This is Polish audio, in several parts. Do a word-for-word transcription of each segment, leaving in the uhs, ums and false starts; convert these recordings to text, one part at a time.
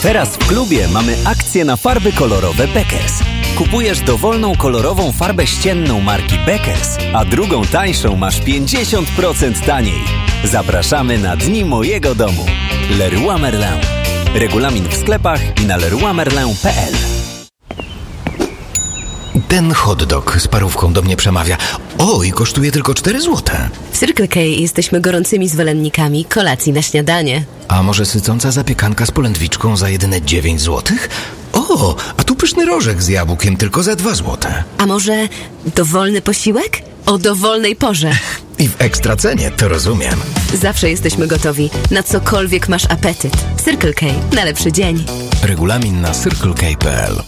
Teraz w klubie mamy akcję na farby kolorowe Beckers. Kupujesz dowolną kolorową farbę ścienną marki Beckers, a drugą tańszą masz pięćdziesiąt procent taniej. Zapraszamy na Dni Mojego Domu. Leroy Merlin. Regulamin w sklepach i na leroy merlin kropka p l. Ten hot dog z parówką do mnie przemawia. O, i kosztuje tylko cztery złote. W Circle K jesteśmy gorącymi zwolennikami kolacji na śniadanie. A może sycąca zapiekanka z polędwiczką za jedyne dziewięć złotych? O, a tu pyszny rożek z jabłkiem tylko za dwa złote. A może dowolny posiłek? O dowolnej porze. I w ekstra cenie, to rozumiem. Zawsze jesteśmy gotowi, na cokolwiek masz apetyt. Circle K, na lepszy dzień. Regulamin na circle k kropka p l.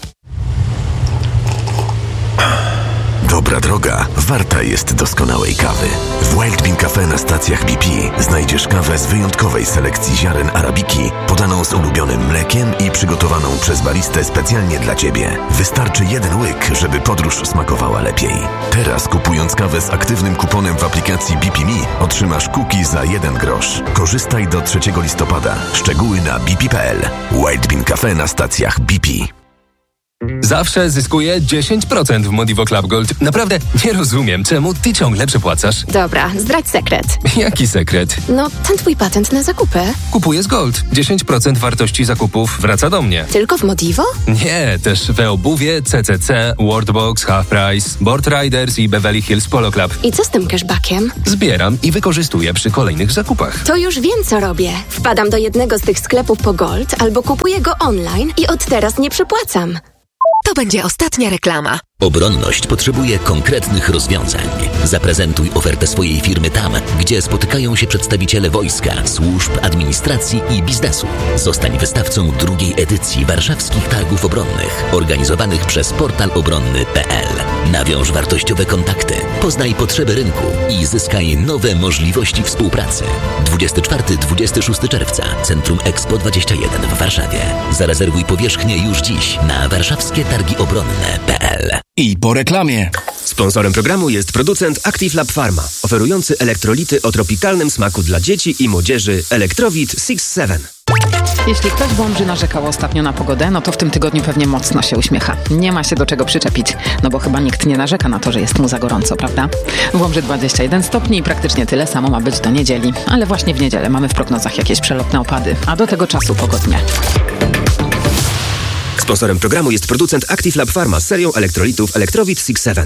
Dobra droga warta jest doskonałej kawy. W Wild Bean Cafe na stacjach B P znajdziesz kawę z wyjątkowej selekcji ziaren arabiki, podaną z ulubionym mlekiem i przygotowaną przez baristę specjalnie dla Ciebie. Wystarczy jeden łyk, żeby podróż smakowała lepiej. Teraz kupując kawę z aktywnym kuponem w aplikacji B P Me otrzymasz cookie za jeden grosz. Korzystaj do trzeciego listopada. Szczegóły na b p kropka p l. Wild Bean Cafe na stacjach B P. Zawsze zyskuję dziesięć procent w Modivo Club Gold. Naprawdę nie rozumiem, czemu ty ciągle przepłacasz. Dobra, zdradź sekret. Jaki sekret? No, ten twój patent na zakupy. Kupuję z Gold. dziesięć procent wartości zakupów wraca do mnie. Tylko w Modivo? Nie, też we obuwie, C C C, Worldbox, Half Price, Board Riders i Beverly Hills Polo Club. I co z tym cashbackiem? Zbieram i wykorzystuję przy kolejnych zakupach. To już wiem, co robię. Wpadam do jednego z tych sklepów po Gold albo kupuję go online i od teraz nie przepłacam. To będzie ostatnia reklama. Obronność potrzebuje konkretnych rozwiązań. Zaprezentuj ofertę swojej firmy tam, gdzie spotykają się przedstawiciele wojska, służb, administracji i biznesu. Zostań wystawcą drugiej edycji warszawskich targów obronnych, organizowanych przez portal obronny kropka p l. Nawiąż wartościowe kontakty, poznaj potrzeby rynku i zyskaj nowe możliwości współpracy. dwudziestego czwartego do dwudziestego szóstego czerwca, Centrum Expo dwadzieścia jeden w Warszawie. Zarezerwuj powierzchnię już dziś na warszawskie targi obronne kropka p l. I po reklamie. Sponsorem programu jest producent Active Lab Pharma, oferujący elektrolity o tropikalnym smaku dla dzieci i młodzieży Electrowit six seven. Jeśli ktoś w Łomży narzekał ostatnio na pogodę, no to w tym tygodniu pewnie mocno się uśmiecha. Nie ma się do czego przyczepić, no bo chyba nikt nie narzeka na to, że jest mu za gorąco, prawda? W Łomży dwadzieścia jeden stopni i praktycznie tyle samo ma być do niedzieli. Ale właśnie w niedzielę mamy w prognozach jakieś przelotne opady, a do tego czasu pogodnie. Sponsorem programu jest producent Active Lab Pharma z serią elektrolitów Electrowit six seven.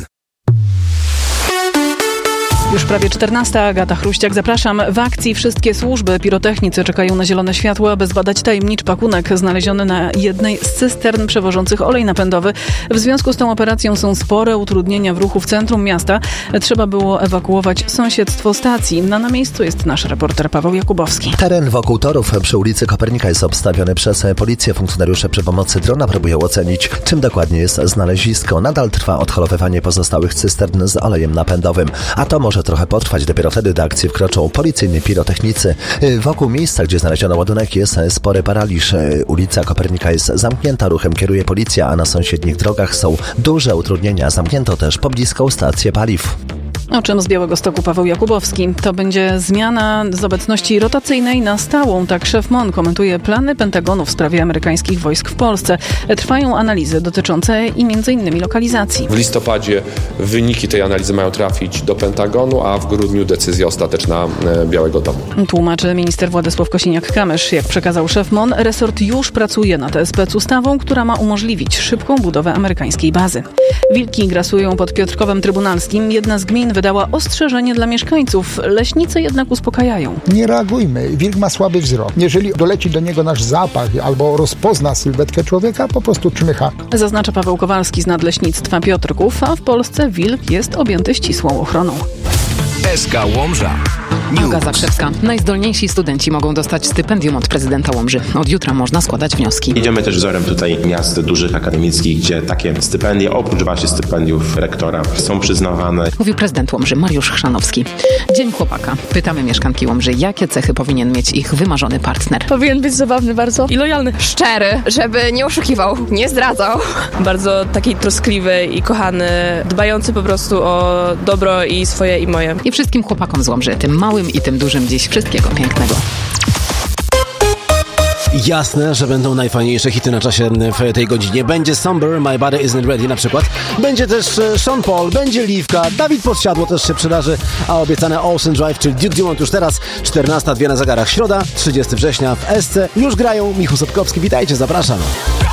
Już prawie czternasta, Agata Chruściak. Zapraszam. W akcji wszystkie służby pirotechnicy czekają na zielone światło, aby zbadać tajemniczy pakunek znaleziony na jednej z cystern przewożących olej napędowy. W związku z tą operacją są spore utrudnienia w ruchu w centrum miasta. Trzeba było ewakuować sąsiedztwo stacji. Na, na miejscu jest nasz reporter Paweł Jakubowski. Teren wokół torów przy ulicy Kopernika jest obstawiony przez policję. Funkcjonariusze przy pomocy drona próbują ocenić, czym dokładnie jest znalezisko. Nadal trwa odholowywanie pozostałych cystern z olejem napędowym, a to może trochę potrwać. Dopiero wtedy do akcji wkroczą policyjni pirotechnicy. Wokół miejsca, gdzie znaleziono ładunek, jest spory paraliż. Ulica Kopernika jest zamknięta, ruchem kieruje policja, a na sąsiednich drogach są duże utrudnienia. Zamknięto też pobliską stację paliw. O czym z Białegostoku Paweł Jakubowski. To będzie zmiana z obecności rotacyjnej na stałą. Tak szef M O N komentuje plany Pentagonu w sprawie amerykańskich wojsk w Polsce. Trwają analizy dotyczące i między innymi lokalizacji. W listopadzie wyniki tej analizy mają trafić do Pentagonu, a w grudniu decyzja ostateczna Białego Domu. Tłumaczy minister Władysław Kosiniak-Kamysz. Jak przekazał szef M O N, resort już pracuje nad specustawą, która ma umożliwić szybką budowę amerykańskiej bazy. Wilki grasują pod Piotrkowem Trybunalskim. Jedna z gmin wydała ostrzeżenie dla mieszkańców. Leśnicy jednak uspokajają. Nie reagujmy. Wilk ma słaby wzrok. Jeżeli doleci do niego nasz zapach albo rozpozna sylwetkę człowieka, po prostu czmycha. Zaznacza Paweł Kowalski z Nadleśnictwa Piotrków, a w Polsce wilk jest objęty ścisłą ochroną. S K Łomża. Olga Zakrzewska. Najzdolniejsi studenci mogą dostać stypendium od prezydenta Łomży. Od jutra można składać wnioski. Idziemy też wzorem tutaj miast dużych akademickich, gdzie takie stypendia, oprócz właśnie stypendiów rektora, są przyznawane. Mówił prezydent Łomży Mariusz Chrzanowski. Dzień chłopaka. Pytamy mieszkanki Łomży, jakie cechy powinien mieć ich wymarzony partner. Powinien być zabawny bardzo i lojalny. Szczery, żeby nie oszukiwał, nie zdradzał. Bardzo taki troskliwy i kochany, dbający po prostu o dobro i swoje i moje. I wszystkim chłopakom z Łomży, tym małym i tym dużym, dziś wszystkiego pięknego. jasne, że będą najfajniejsze hity na czasie w tej godzinie. Będzie Somber, My Body Isn't Ready na przykład. Będzie też Sean Paul, będzie Liwka, Dawid Podsiadło też się przydarzy, a obiecane Ocean Drive, czyli Duke Dumont już teraz, czternasta, dwie na zegarach, środa, trzydziestego września w Esce. Już grają, Michał Sotkowski, witajcie, zapraszam.